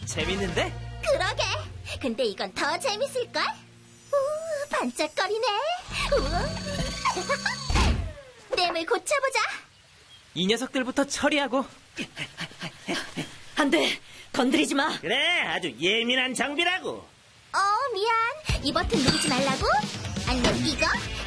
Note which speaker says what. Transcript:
Speaker 1: 재밌는데?
Speaker 2: 그러게. 근데 이건 더 재밌을걸? 우, 반짝거리네. 우와. 댐을 고쳐보자.
Speaker 1: 이 녀석들부터 처리하고.
Speaker 3: 안 돼! 건드리지 마!
Speaker 4: 그래, 아주 예민한 장비라고.
Speaker 2: 미안. 이 버튼 누르지 말라고? 아니면 이거?